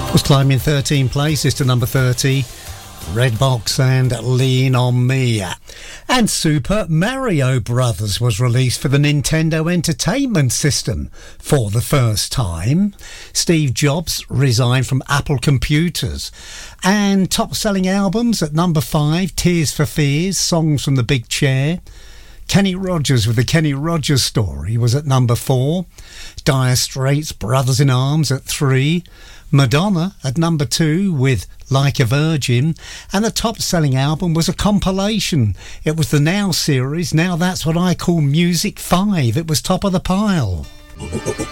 Was climbing 13 places to number 30. Redbox and Lean on Me. And Super Mario Brothers was released for the Nintendo Entertainment System for the first time. Steve Jobs resigned from Apple Computers. And top-selling albums at number 5, Tears for Fears, Songs from the Big Chair. Kenny Rogers with the Kenny Rogers Story was at number 4. Dire Straits, Brothers in Arms at 3. Madonna at number 2 with Like a Virgin, and the top-selling album was a compilation. It was the Now series, Now That's What I Call Music 5. It was top of the pile.